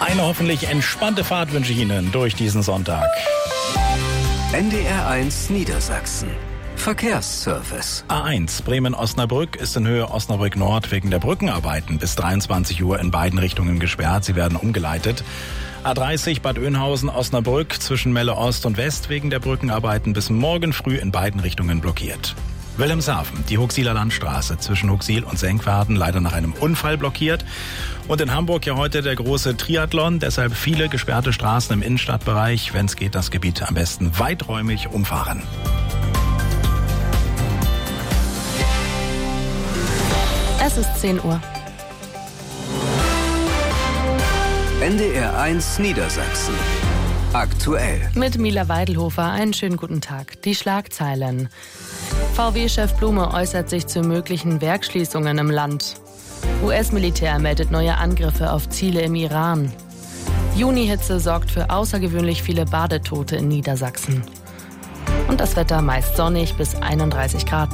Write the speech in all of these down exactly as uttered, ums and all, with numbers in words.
Eine hoffentlich entspannte Fahrt wünsche ich Ihnen durch diesen Sonntag. N D R eins Niedersachsen. Verkehrsservice. A eins Bremen-Osnabrück ist in Höhe Osnabrück Nord wegen der Brückenarbeiten bis dreiundzwanzig Uhr in beiden Richtungen gesperrt. Sie werden umgeleitet. A dreißig Bad Oeynhausen-Osnabrück zwischen Melle Ost und West wegen der Brückenarbeiten bis morgen früh in beiden Richtungen blockiert. Wilhelmshaven, die Huxiler Landstraße zwischen Huxil und Senkwerden leider nach einem Unfall blockiert. Und in Hamburg ja heute der große Triathlon, deshalb viele gesperrte Straßen im Innenstadtbereich. Wenn es geht, das Gebiet am besten weiträumig umfahren. Es ist zehn Uhr. N D R eins Niedersachsen. Aktuell. Mit Mila Weidelhofer einen schönen guten Tag. Die Schlagzeilen. V W-Chef Blume äußert sich zu möglichen Werksschließungen im Land. U S-Militär meldet neue Angriffe auf Ziele im Iran. Junihitze sorgt für außergewöhnlich viele Badetote in Niedersachsen. Und das Wetter meist sonnig bis einunddreißig Grad.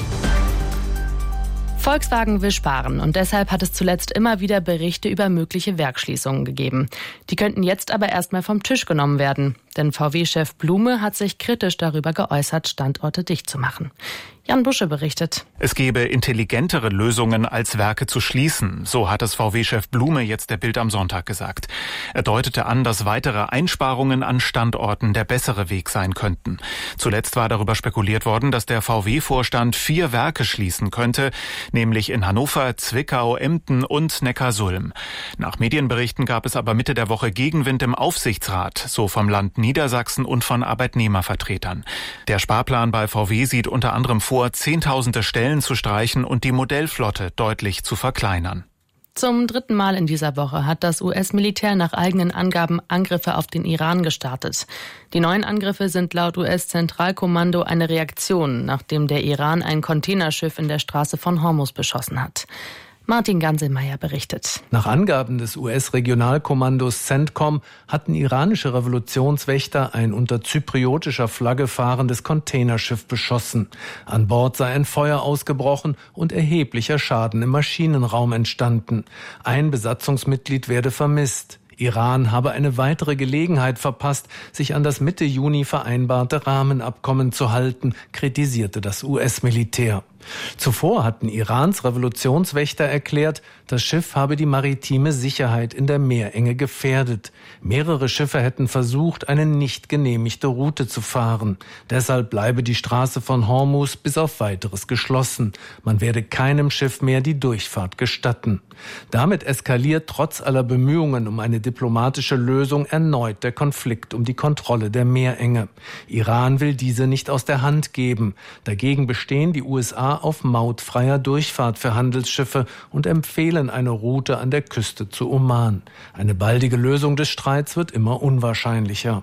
Volkswagen will sparen und deshalb hat es zuletzt immer wieder Berichte über mögliche Werksschließungen gegeben. Die könnten jetzt aber erstmal vom Tisch genommen werden. Denn V W-Chef Blume hat sich kritisch darüber geäußert, Standorte dicht zu machen. Jan Busche berichtet. Es gebe intelligentere Lösungen, als Werke zu schließen. So hat es V W-Chef Blume jetzt der Bild am Sonntag gesagt. Er deutete an, dass weitere Einsparungen an Standorten der bessere Weg sein könnten. Zuletzt war darüber spekuliert worden, dass der V W-Vorstand vier Werke schließen könnte, nämlich in Hannover, Zwickau, Emden und Neckarsulm. Nach Medienberichten gab es aber Mitte der Woche Gegenwind im Aufsichtsrat, so vom Land Niedersachsen und von Arbeitnehmervertretern. Der Sparplan bei V W sieht unter anderem vor, zehntausende Stellen zu streichen und die Modellflotte deutlich zu verkleinern. Zum dritten Mal in dieser Woche hat das U S-Militär nach eigenen Angaben Angriffe auf den Iran gestartet. Die neuen Angriffe sind laut U S-Zentralkommando eine Reaktion, nachdem der Iran ein Containerschiff in der Straße von Hormuz beschossen hat. Martin Ganselmeier berichtet. Nach Angaben des U S-Regionalkommandos CENTCOM hatten iranische Revolutionswächter ein unter zypriotischer Flagge fahrendes Containerschiff beschossen. An Bord sei ein Feuer ausgebrochen und erheblicher Schaden im Maschinenraum entstanden. Ein Besatzungsmitglied werde vermisst. Iran habe eine weitere Gelegenheit verpasst, sich an das Mitte Juni vereinbarte Rahmenabkommen zu halten, kritisierte das U S-Militär. Zuvor hatten Irans Revolutionswächter erklärt, das Schiff habe die maritime Sicherheit in der Meerenge gefährdet. Mehrere Schiffe hätten versucht, eine nicht genehmigte Route zu fahren. Deshalb bleibe die Straße von Hormuz bis auf Weiteres geschlossen. Man werde keinem Schiff mehr die Durchfahrt gestatten. Damit eskaliert trotz aller Bemühungen um eine diplomatische Lösung erneut der Konflikt um die Kontrolle der Meerenge. Iran will diese nicht aus der Hand geben. Dagegen bestehen die U S A auf mautfreier Durchfahrt für Handelsschiffe und empfehlen eine Route an der Küste zu Oman. Eine baldige Lösung des Streits wird immer unwahrscheinlicher.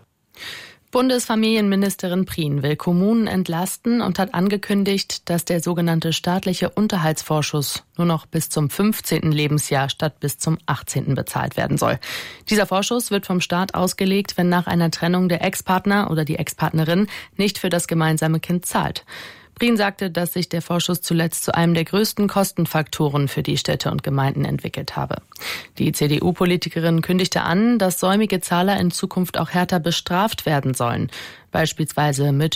Bundesfamilienministerin Prien will Kommunen entlasten und hat angekündigt, dass der sogenannte staatliche Unterhaltsvorschuss nur noch bis zum fünfzehnten Lebensjahr statt bis zum achtzehnten bezahlt werden soll. Dieser Vorschuss wird vom Staat ausgelegt, wenn nach einer Trennung der Ex-Partner oder die Ex-Partnerin nicht für das gemeinsame Kind zahlt. Prien sagte, dass sich der Vorschuss zuletzt zu einem der größten Kostenfaktoren für die Städte und Gemeinden entwickelt habe. Die C D U-Politikerin kündigte an, dass säumige Zahler in Zukunft auch härter bestraft werden sollen, beispielsweise mit